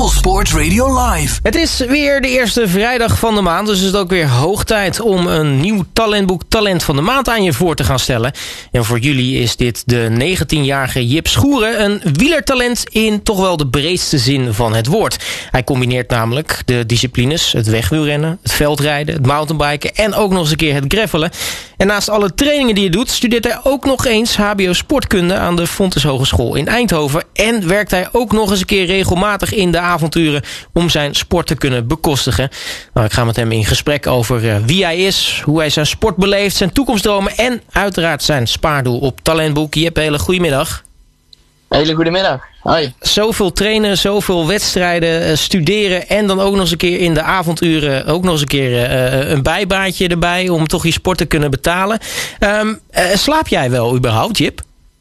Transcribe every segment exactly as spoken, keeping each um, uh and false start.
Sport Radio Live. Het is weer de eerste vrijdag van de maand, dus is het ook weer hoog tijd om een nieuw talentboek Talent van de Maand aan je voor te gaan stellen. En voor jullie is dit de negentienjarige Jip Schoeren, een wielertalent in toch wel de breedste zin van het woord. Hij combineert namelijk de disciplines, het wegwielrennen, het veldrijden, het mountainbiken en ook nog eens een keer het gravelen. En naast alle trainingen die hij doet, studeert hij ook nog eens H B O Sportkunde aan de Fontys Hogeschool in Eindhoven. En werkt hij ook nog eens een keer regelmatig in de avonturen om zijn sport te kunnen bekostigen. Nou, ik ga met hem in gesprek over uh, wie hij is, hoe hij zijn sport beleeft, zijn toekomstdromen en uiteraard zijn spaardoel op talentboek. Jip, hele goedemiddag. Hele goedemiddag. Hoi. Zoveel trainen, zoveel wedstrijden, uh, studeren en dan ook nog eens een keer in de avonturen ook nog eens een keer uh, een bijbaantje erbij om toch je sport te kunnen betalen. Um, uh, slaap jij wel überhaupt, Jip?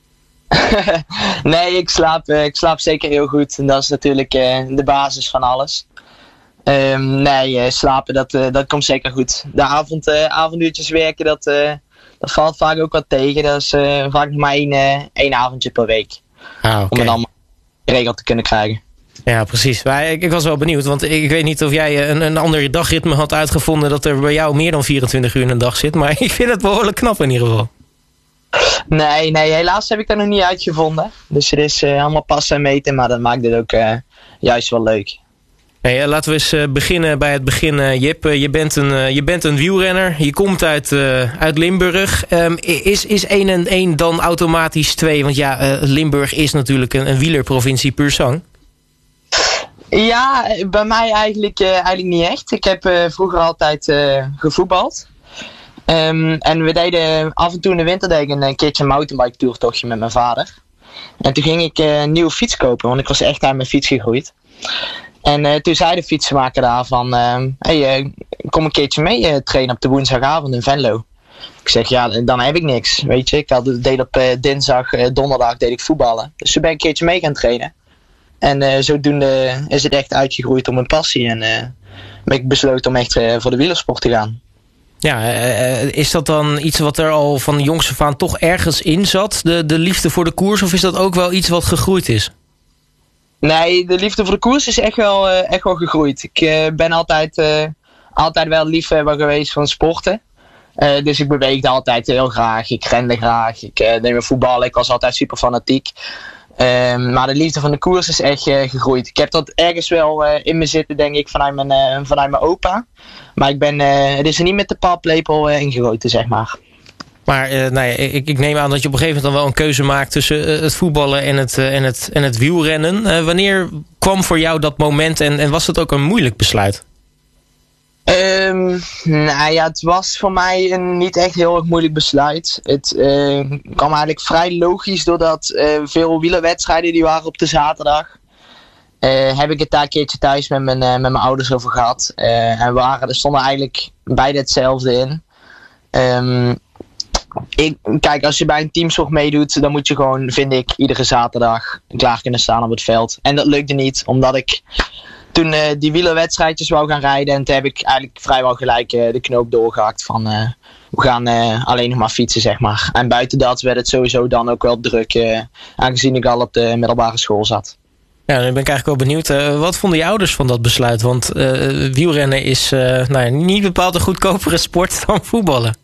Nee, ik slaap, uh, ik slaap zeker heel goed. En dat is natuurlijk uh, de basis van alles. Um, nee, uh, slapen, dat, uh, dat komt zeker goed. De avond, uh, avonduurtjes werken, dat, uh, dat valt vaak ook wat tegen. Dat is uh, vaak nog maar één, uh, één avondje per week. Ah, okay. Om het allemaal geregeld te kunnen krijgen. Ja, precies. Maar ik, ik was wel benieuwd, want ik weet niet of jij een, een ander dagritme had uitgevonden dat er bij jou meer dan vierentwintig uur in een dag zit. Maar ik vind het behoorlijk knap in ieder geval. Nee, nee, helaas heb ik dat nog niet uitgevonden. Dus het is uh, allemaal passen en meten, maar dat maakt het ook uh, juist wel leuk. Hey, laten we eens uh, beginnen bij het begin, uh, Jip. Uh, je, bent een, uh, je bent een wielrenner, je komt uit, uh, uit Limburg. Um, is, is één en één dan automatisch twee? Want ja, uh, Limburg is natuurlijk een, een wielerprovincie puur sang. Ja, bij mij eigenlijk, uh, eigenlijk niet echt. Ik heb uh, vroeger altijd uh, gevoetbald. Um, en we deden af en toe in de winter deed ik een, een keertje een mountainbike toertochtje met mijn vader. En toen ging ik uh, een nieuwe fiets kopen, want ik was echt uit mijn fiets gegroeid. En uh, toen zei de fietsenmaker daar van, uh, hey, uh, kom een keertje mee uh, trainen op de woensdagavond in Venlo. Ik zeg, ja, dan heb ik niks, weet je. Ik had, deed op uh, dinsdag, uh, donderdag deed ik voetballen. Dus toen ben ik een keertje mee gaan trainen. En uh, zodoende is het echt uitgegroeid om een passie. En uh, ben ik besloten om echt uh, voor de wielersport te gaan. Ja, uh, is dat dan iets wat er al van jongs af aan toch ergens in zat? De, de liefde voor de koers? Of is dat ook wel iets wat gegroeid is? Nee, de liefde voor de koers is echt wel, uh, echt wel gegroeid. Ik uh, ben altijd, uh, altijd wel liefhebber geweest van sporten. Uh, dus ik beweegde altijd heel graag. Ik rende graag. Ik uh, deed mijn voetballen. Ik was altijd super fanatiek. Uh, maar de liefde van de koers is echt uh, gegroeid. Ik heb dat ergens wel uh, in me zitten, denk ik, vanuit mijn, uh, vanuit mijn opa. Maar ik ben, uh, het is er niet met de paplepel uh, ingegoten, zeg maar. Maar uh, nou ja, ik, ik neem aan dat je op een gegeven moment dan wel een keuze maakt tussen uh, het voetballen en het, uh, en het, en het wielrennen. Uh, wanneer kwam voor jou dat moment en, en was dat ook een moeilijk besluit? Um, nou ja, het was voor mij een niet echt heel erg moeilijk besluit. Het uh, kwam eigenlijk vrij logisch doordat uh, veel wielerwedstrijden die waren op de zaterdag. Uh, heb ik het daar een keertje thuis met mijn, uh, met mijn ouders over gehad. Uh, en we waren, er stonden eigenlijk beide hetzelfde in. Um, ik, kijk, als je bij een teamsport meedoet, dan moet je gewoon, vind ik, iedere zaterdag klaar kunnen staan op het veld. En dat lukte niet, omdat ik toen uh, die wielerwedstrijdjes wou gaan rijden. En toen heb ik eigenlijk vrijwel gelijk uh, de knoop doorgehakt van uh, we gaan uh, alleen nog maar fietsen, zeg maar. En buiten dat werd het sowieso dan ook wel druk, uh, aangezien ik al op de middelbare school zat. Ja, dan ben ik eigenlijk wel benieuwd. Uh, wat vonden je ouders van dat besluit? Want uh, wielrennen is uh, nou ja, niet bepaald een goedkopere sport dan voetballen.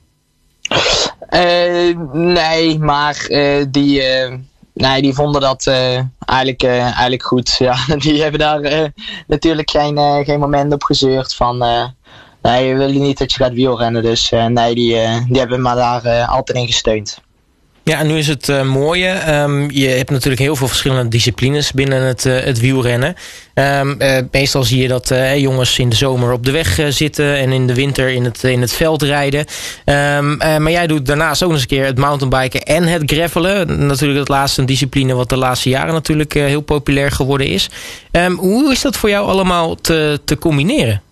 Uh, nee, maar uh, die, uh, nee, die vonden dat uh, eigenlijk, uh, eigenlijk goed. Ja, die hebben daar uh, natuurlijk geen, uh, geen moment op gezeurd van Uh, nee, we willen niet dat je gaat wielrennen. Dus uh, nee, die, uh, die hebben me daar uh, altijd in gesteund. Ja, en nu is het uh, mooie. Um, je hebt natuurlijk heel veel verschillende disciplines binnen het, uh, het wielrennen. Um, uh, meestal zie je dat uh, jongens in de zomer op de weg uh, zitten en in de winter in het, in het veld rijden. Um, uh, maar jij doet daarnaast ook nog eens een keer het mountainbiken en het gravelen. Natuurlijk het laatste een discipline wat de laatste jaren natuurlijk uh, heel populair geworden is. Um, hoe is dat voor jou allemaal te, te combineren?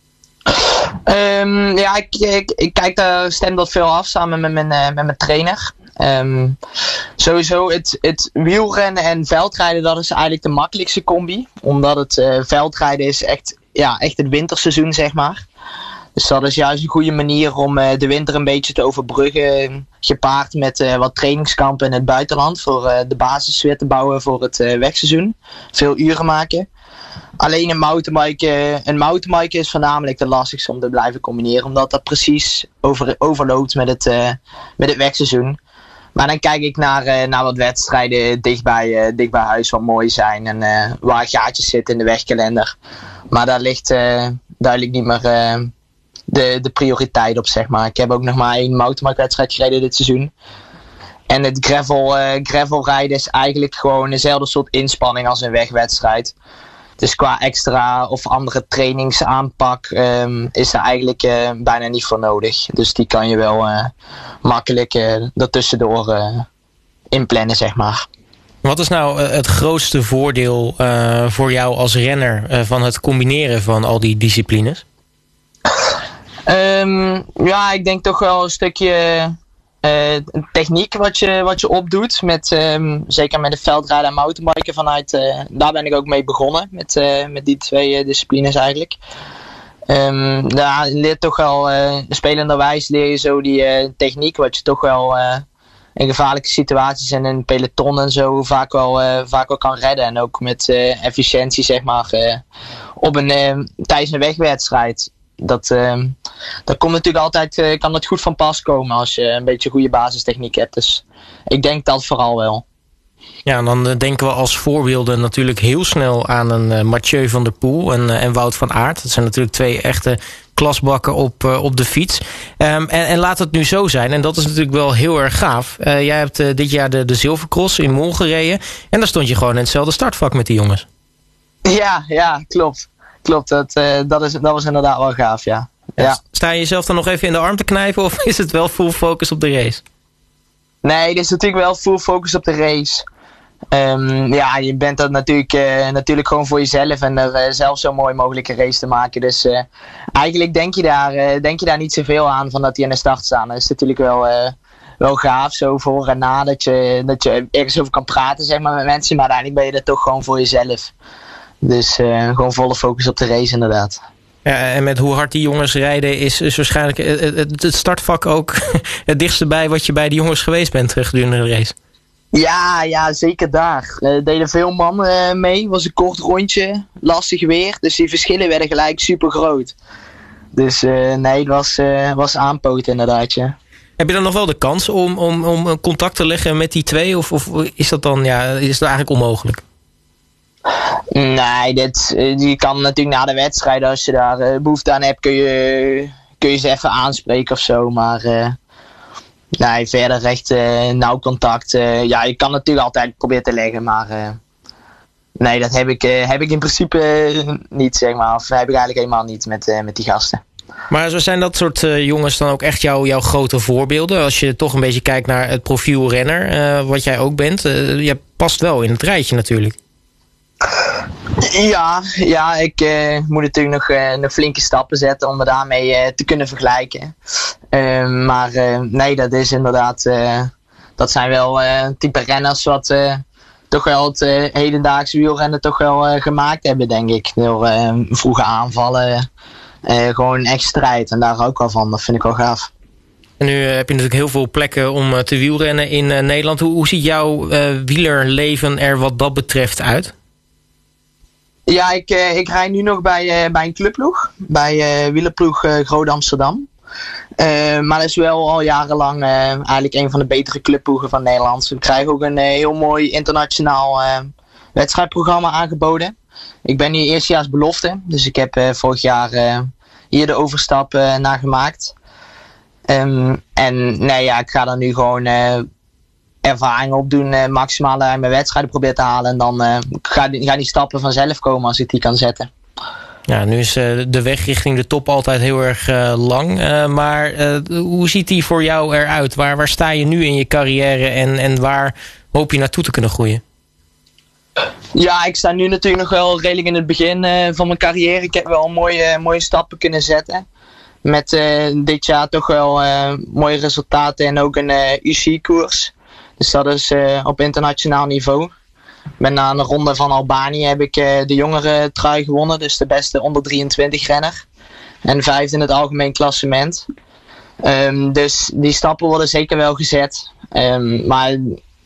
Um, ja, ik, ik, ik kijk daar, stem dat veel af samen met mijn, uh, met mijn trainer. Um, sowieso het, het wielrennen en veldrijden, dat is eigenlijk de makkelijkste combi. Omdat het uh, veldrijden is echt, ja, echt het winterseizoen, zeg maar. Dus dat is juist een goede manier om uh, de winter een beetje te overbruggen. Gepaard met uh, wat trainingskampen in het buitenland. Voor uh, de basis weer te bouwen voor het uh, wegseizoen. Veel uren maken. Alleen een mountainbike, een mountainbike is voornamelijk de lastigste om te blijven combineren. Omdat dat precies over, overloopt met het, uh, met het wegseizoen. Maar dan kijk ik naar, uh, naar wat wedstrijden dicht bij, uh, dicht bij huis wat mooi zijn. En uh, waar gaatjes zitten in de wegkalender. Maar daar ligt uh, duidelijk niet meer uh, de, de prioriteit op, zeg maar. Ik heb ook nog maar één mountainbike wedstrijd gereden dit seizoen. En het gravel, uh, gravel rijden is eigenlijk gewoon dezelfde soort inspanning als een wegwedstrijd. Dus qua extra of andere trainingsaanpak um, is er eigenlijk uh, bijna niet voor nodig. Dus die kan je wel uh, makkelijk uh, ertussendoor uh, inplannen, zeg maar. Wat is nou uh, het grootste voordeel uh, voor jou als renner uh, van het combineren van al die disciplines? Um, ja, ik denk toch wel een stukje uh, techniek wat je, wat je opdoet. Met, um, zeker met de veldrijden en mountainbiken vanuit. Uh, daar ben ik ook mee begonnen. Met, uh, met die twee uh, disciplines eigenlijk. Um, daar leert toch wel uh, spelenderwijs leer je zo die uh, techniek. Wat je toch wel uh, in gevaarlijke situaties en in een peloton en zo vaak wel, uh, vaak wel kan redden. En ook met uh, efficiëntie, zeg maar. Uh, op een, uh, tijdens een wegwedstrijd. Dat, uh, dat komt natuurlijk altijd, uh, kan het goed van pas komen als je een beetje goede basistechniek hebt. Dus ik denk dat vooral wel. Ja, en dan uh, denken we als voorbeelden natuurlijk heel snel aan een uh, Mathieu van der Poel en, uh, en Wout van Aert. Dat zijn natuurlijk twee echte klasbakken op, uh, op de fiets. Um, en, en laat het nu zo zijn, en dat is natuurlijk wel heel erg gaaf. Uh, jij hebt uh, dit jaar de, de Zilvercross in Mol gereden. En daar stond je gewoon in hetzelfde startvak met die jongens. Ja, ja, klopt. Klopt, dat, uh, dat, is, dat was inderdaad wel gaaf, ja. ja. Sta je jezelf dan nog even in de arm te knijpen of is het wel full focus op de race? Nee, dit is natuurlijk wel full focus op de race. Um, ja, je bent dat natuurlijk, uh, natuurlijk gewoon voor jezelf en er uh, zelf zo mooi mogelijke race te maken. Dus uh, eigenlijk denk je, daar, uh, denk je daar niet zoveel aan van dat die aan de start staan. Dat is natuurlijk wel, uh, wel gaaf, zo voor en na, dat je, dat je ergens over kan praten, zeg maar, met mensen. Maar uiteindelijk ben je er toch gewoon voor jezelf. Dus uh, gewoon volle focus op de race inderdaad. Ja, en met hoe hard die jongens rijden is, is waarschijnlijk het, het startvak ook het dichtste bij wat je bij die jongens geweest bent gedurende de race. Ja, ja, zeker daar. Er deden veel mannen uh, mee. Was een kort rondje, lastig weer. Dus die verschillen werden gelijk super groot. Dus uh, nee, het was, uh, was aanpoten inderdaad, ja. Heb je dan nog wel de kans om, om, om contact te leggen met die twee? Of, of is dat dan, ja, is dat eigenlijk onmogelijk? Nee, dit, je kan natuurlijk na de wedstrijd, als je daar uh, behoefte aan hebt, kun je, kun je ze even aanspreken of zo. Maar uh, nee, verder echt uh, nauw contact. Uh, ja, je kan natuurlijk altijd proberen te leggen, maar uh, nee, dat heb ik, uh, heb ik in principe uh, niet, zeg maar. Of heb ik eigenlijk helemaal niet met, uh, met die gasten. Maar zo zijn dat soort uh, jongens dan ook echt jou, jouw grote voorbeelden? Als je toch een beetje kijkt naar het profiel renner, uh, wat jij ook bent. Uh, je past wel in het rijtje natuurlijk. Ja, ja ik uh, moet natuurlijk nog, uh, nog flinke stappen zetten om me daarmee uh, te kunnen vergelijken. Uh, maar uh, nee, dat is inderdaad, uh, dat zijn wel uh, type renners wat uh, toch wel het uh, hedendaagse wielrennen toch wel uh, gemaakt hebben, denk ik. Door uh, vroege aanvallen, uh, gewoon echt strijd en daar hou ik wel van, dat vind ik wel gaaf. En nu heb je natuurlijk heel veel plekken om uh, te wielrennen in uh, Nederland. Hoe, hoe ziet jouw uh, wielerleven er wat dat betreft uit? Ja, ik, uh, ik rijd nu nog bij, uh, bij een clubploeg. Bij uh, wielerploeg uh, Groot Amsterdam. Uh, maar dat is wel al jarenlang uh, eigenlijk een van de betere clubploegen van Nederland. We krijgen ook een uh, heel mooi internationaal uh, wedstrijdprogramma aangeboden. Ik ben hier eerstejaars belofte. Dus ik heb uh, vorig jaar uh, hier de overstap uh, naar gemaakt. Um, en nee, ja, ik ga dan nu gewoon uh, ervaring opdoen, uh, maximaal uit mijn wedstrijden proberen te halen. En dan uh, gaan die, die stappen vanzelf komen als ik die kan zetten. Ja, nu is uh, de weg richting de top altijd heel erg uh, lang. Uh, maar uh, hoe ziet die voor jou eruit? Waar, waar sta je nu in je carrière en, en waar hoop je naartoe te kunnen groeien? Ja, ik sta nu natuurlijk nog wel redelijk in het begin uh, van mijn carrière. Ik heb wel mooie, mooie stappen kunnen zetten. Met uh, dit jaar toch wel uh, mooie resultaten en ook een uh, U C I-koers. Dus dat is uh, op internationaal niveau. Ik ben na een ronde van Albanië heb ik uh, de jongere trui gewonnen. Dus de beste onder drieëntwintig renner. En vijfde in het algemeen klassement. Um, dus die stappen worden zeker wel gezet. Um, maar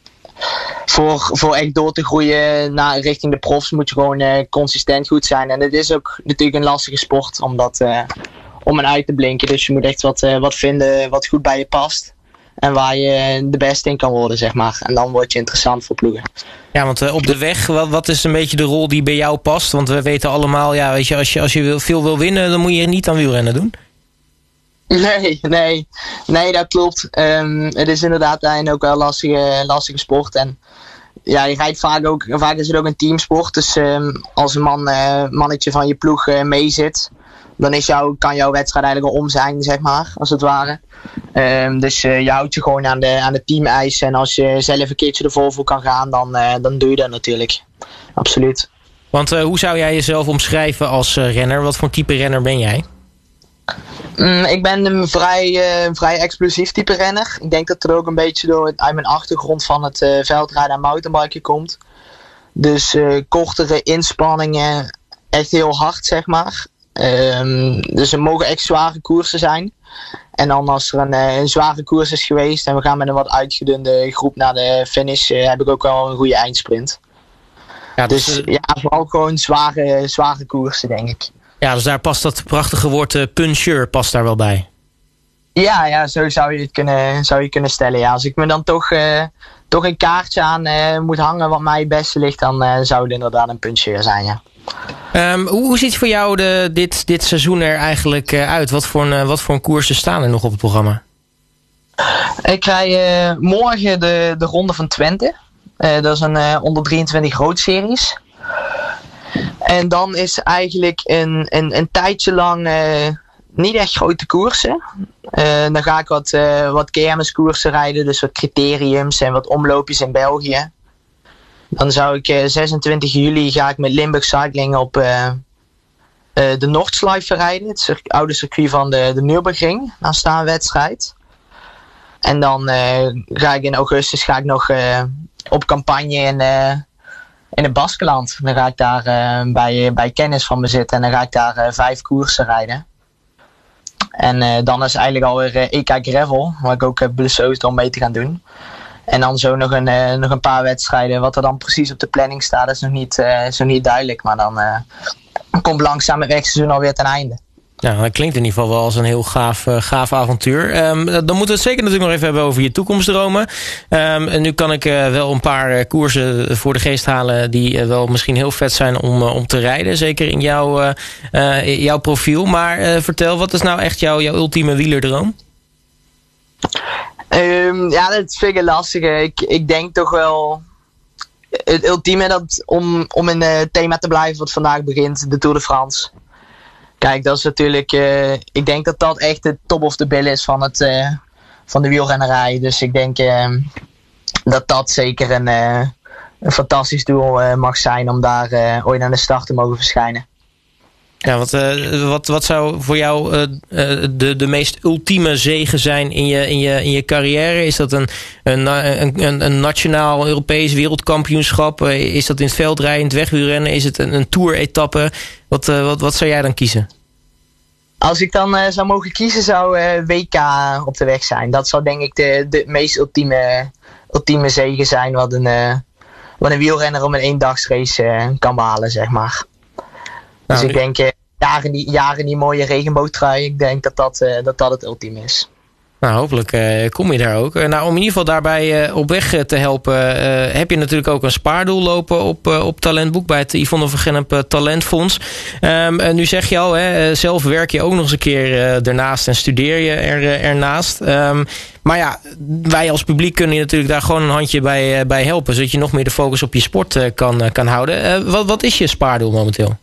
voor, voor echt door te groeien naar richting de profs moet je gewoon uh, consistent goed zijn. En het is ook natuurlijk een lastige sport om, dat, uh, om een uit te blinken. Dus je moet echt wat, uh, wat vinden wat goed bij je past. En waar je de beste in kan worden, zeg maar. En dan word je interessant voor ploegen. Ja, want uh, op de weg, wat, wat is een beetje de rol die bij jou past? Want we weten allemaal, ja, weet je, als je, als je wil, veel wil winnen, dan moet je niet aan wielrennen doen. Nee, nee. Nee, dat klopt. Um, het is inderdaad een ook wel een lastige, lastige sport. En ja, je rijdt vaak ook, vaak is het ook een teamsport. Dus um, als een man, uh, mannetje van je ploeg uh, mee zit, dan is jou, kan jouw wedstrijd eigenlijk al om zijn, zeg maar, als het ware. Um, dus uh, je houdt je gewoon aan de, aan de teameisen. En als je zelf een keertje ervoor voor kan gaan, dan, uh, dan doe je dat natuurlijk. Absoluut. Want uh, hoe zou jij jezelf omschrijven als uh, renner? Wat voor type renner ben jij? Mm, ik ben een vrij, uh, vrij explosief type renner. Ik denk dat het er ook een beetje door uit mijn achtergrond van het uh, veldrijden en mountainbiken komt. Dus uh, kortere inspanningen, echt heel hard, zeg maar. Um, dus er mogen echt zware koersen zijn. En dan als er een, een zware koers is geweest en we gaan met een wat uitgedunde groep naar de finish, uh, heb ik ook wel een goede eindsprint. Ja, dus, dus ja, vooral gewoon zware, zware koersen, denk ik. Ja, dus daar past dat prachtige woord uh, puncheur past daar wel bij. Ja, ja, zo zou je het kunnen, zou je kunnen stellen. Ja. Als ik me dan toch, uh, toch een kaartje aan uh, moet hangen wat mij het beste ligt, dan uh, zou het inderdaad een puncheur zijn, ja. Um, hoe, hoe ziet voor jou de, dit, dit seizoen er eigenlijk uh, uit? Wat voor, een, uh, wat voor een koersen staan er nog op het programma? Ik krijg uh, morgen de, de Ronde van Twente. Uh, dat is een uh, onder drieëntwintig roodseries. En dan is eigenlijk een, een, een tijdje lang uh, niet echt grote koersen. Uh, dan ga ik wat, uh, wat kermiskoersen rijden, dus wat criteriums en wat omloopjes in België. Dan zou ik uh, zesentwintig juli ga ik met Limburg Cycling op uh, uh, de Noordslijven rijden. Het cir- oude circuit van de, de Nürburgring. Daar staat een wedstrijd. En dan uh, ga ik in augustus ga ik nog uh, op campagne in, uh, in het Baskeland. Dan ga ik daar uh, bij, bij kennis van me zitten. En dan ga ik daar uh, vijf koersen rijden. En uh, dan is eigenlijk alweer uh, E K Gravel. Waar ik ook heb besloten om mee te gaan doen. En dan zo nog een, uh, nog een paar wedstrijden. Wat er dan precies op de planning staat is nog niet, uh, is nog niet duidelijk. Maar dan uh, komt langzaam het wegseizoen alweer ten einde. Ja, dat klinkt in ieder geval wel als een heel gaaf, uh, gaaf avontuur. Um, dan moeten we het zeker natuurlijk nog even hebben over je toekomstdromen. Um, en nu kan ik uh, wel een paar uh, koersen voor de geest halen die uh, wel misschien heel vet zijn om, uh, om te rijden. Zeker in jouw, uh, uh, jouw profiel. Maar uh, vertel, wat is nou echt jouw, jouw ultieme wielerdroom? Um, ja, dat vind ik een lastige. Ik, ik denk toch wel het ultieme dat om, om in het thema te blijven wat vandaag begint, de Tour de France. Kijk, dat is natuurlijk, uh, ik denk dat dat echt de top of the bill is van, het, uh, van de wielrennerij. Dus ik denk uh, dat dat zeker een, uh, een fantastisch doel uh, mag zijn om daar uh, ooit aan de start te mogen verschijnen. Ja, wat, uh, wat, wat zou voor jou uh, uh, de, de meest ultieme zege zijn in je, in je, in je carrière? Is dat een, een, een, een nationaal Europees wereldkampioenschap? Uh, is dat in het veldrijden, in het wegwielrennen? Is het een, een tour-etappe? Wat, uh, wat, wat zou jij dan kiezen? Als ik dan uh, zou mogen kiezen, zou uh, W K op de weg zijn. Dat zou denk ik de, de meest ultieme, ultieme zege zijn wat een, uh, wat een wielrenner om een eendagsrace uh, kan behalen, zeg maar. Dus nou, ik denk, uh, jaren, die, jaren die mooie regenboogtrui, ik denk dat dat, uh, dat, dat het ultieme is. Nou, hopelijk uh, kom je daar ook. Uh, nou, om in ieder geval daarbij uh, op weg uh, te helpen, uh, heb je natuurlijk ook een spaardoel lopen op, uh, op Talentboek bij het Yvonne van Gennep uh, Talentfonds. Um, uh, nu zeg je al, hè, uh, zelf werk je ook nog eens een keer uh, ernaast en studeer je er, uh, ernaast. Um, maar ja, wij als publiek kunnen je natuurlijk daar gewoon een handje bij, uh, bij helpen, zodat je nog meer de focus op je sport uh, kan, uh, kan houden. Uh, wat, wat is je spaardoel momenteel?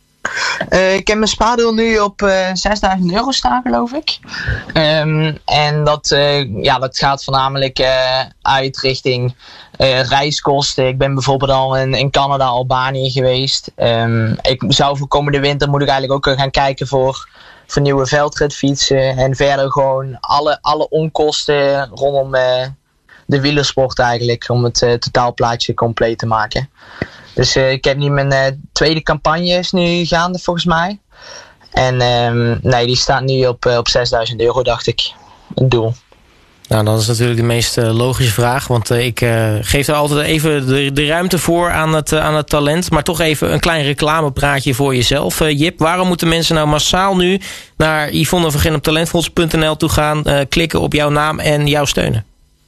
Uh, ik heb mijn spaardoel nu op uh, zesduizend euro staan, geloof ik. Um, en dat, uh, ja, dat gaat voornamelijk uh, uit richting uh, reiskosten. Ik ben bijvoorbeeld al in, in Canada, Albanië geweest. Um, ik zou voor komende winter moet ik eigenlijk ook gaan kijken voor, voor nieuwe veldritfietsen. En verder gewoon alle, alle onkosten rondom uh, de wielersport eigenlijk. Om het uh, totaalplaatje compleet te maken. Dus uh, ik heb nu mijn uh, tweede campagne is nu gaande volgens mij. En um, nee, die staat nu op, uh, op zesduizend euro, dacht ik. Het doel. Nou, dat is natuurlijk de meest uh, logische vraag. Want uh, ik uh, geef er altijd even de, de ruimte voor aan het, uh, aan het talent. Maar toch even een klein reclamepraatje voor jezelf. Uh, Jip, waarom moeten mensen nou massaal nu naar Yvonne van Gennep op talentfonds punt n l toe gaan, uh, klikken op jouw naam en jou steunen?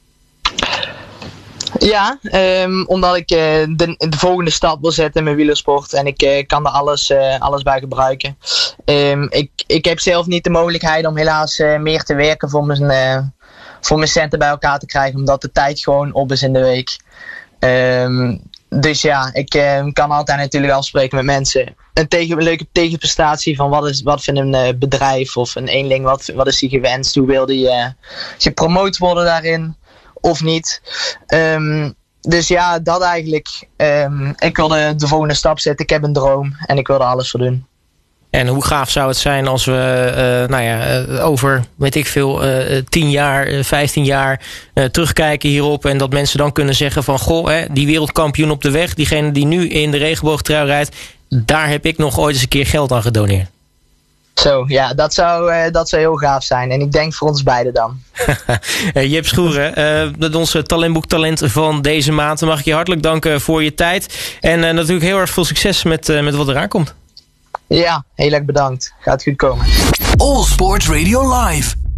Ja, um, omdat ik uh, de, de volgende stap wil zetten in mijn wielersport. En ik uh, kan er alles, uh, alles bij gebruiken. Um, ik, ik heb zelf niet de mogelijkheid om helaas uh, meer te werken voor mijn, uh, voor mijn centen bij elkaar te krijgen. Omdat de tijd gewoon op is in de week. Um, dus ja, ik uh, kan altijd natuurlijk afspreken met mensen. Een, tegen, een leuke tegenprestatie van wat, is, wat vindt een uh, bedrijf of een eenling, wat, wat is die gewenst, hoe wil die uh, gepromoot worden daarin. Of niet. Um, dus ja, dat eigenlijk. Um, ik wilde de volgende stap zetten. Ik heb een droom. En ik wilde alles voor doen. En hoe gaaf zou het zijn als we uh, nou ja, uh, over, weet ik veel, uh, tien jaar, uh, vijftien jaar uh, terugkijken hierop. En dat mensen dan kunnen zeggen van, goh, hè, die wereldkampioen op de weg, diegene die nu in de regenboogtrui rijdt, daar heb ik nog ooit eens een keer geld aan gedoneerd. Zo, ja, dat zou, uh, dat zou heel gaaf zijn. En ik denk voor ons beiden dan. Jip Schoeren, uh, onze talentboek Talent van deze maand. Mag ik je hartelijk danken voor je tijd. En uh, natuurlijk heel erg veel succes met, uh, met wat eraan komt. Ja, heel erg bedankt. Gaat goed komen. All Sports Radio Live.